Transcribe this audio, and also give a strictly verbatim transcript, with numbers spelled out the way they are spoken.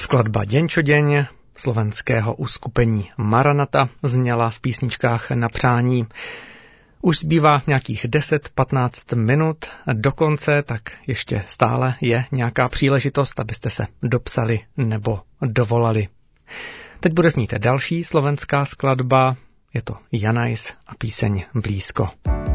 Skladba Deň čo deň slovenského uskupení Maranata zněla v písničkách na přání. Už zbývá nějakých deset patnáct minut do konce, tak ještě stále je nějaká příležitost, abyste se dopsali nebo dovolali. Teď bude znít další slovenská skladba, je to Janajs a píseň Blízko.